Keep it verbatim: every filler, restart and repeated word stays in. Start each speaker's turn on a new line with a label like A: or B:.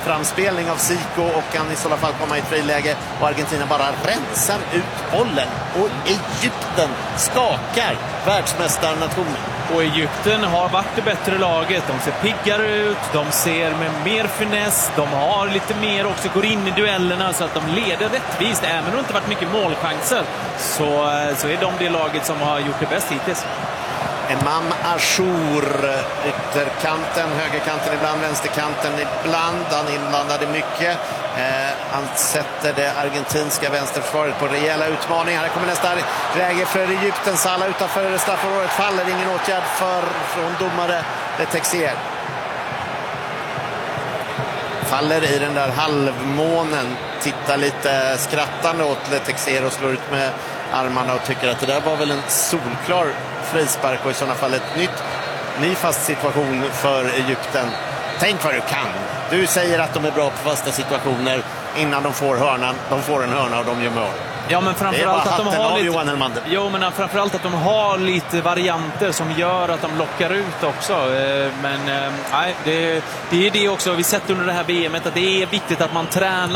A: framspelning av Zico och kan i sådana fall komma i ett friläge och Argentina bara rensar ut bollen och Egypten skakar världsmästarnationen.
B: Och Egypten har varit det bättre laget. De ser piggare ut, de ser med mer finess, de har lite mer också, går in i duellerna så att de leder rättvist. Även om det inte varit mycket målchanser så, så är de det laget som har gjort det bäst hittills.
A: Imam Ashour, ytterkanten, högerkanten ibland, vänsterkanten ibland. Han inblandade mycket. Eh, han sätter det argentinska vänsterförsvaret på rejäla utmaningar. Här kommer nästa läge för Egypten. Salah utanför straffområdet faller. Ingen åtgärd för, från domare Letexier. Faller i den där halvmånen. Tittar lite skrattande åt Letexier och slår ut med armarna och tycker att det där var väl en solklar frispark och i sådana fall ett nytt ny fast situation för Egypten. Tänk vad du kan. Du säger att de är bra på fasta situationer innan de får hörnan. De får en hörna och de gör mål.
B: Ja, men framförallt att de har lite, jo, men framförallt att de har lite varianter som gör att de lockar ut också. Men nej, det, det är det också vi sett under det här V M:et, att det är viktigt att man tränar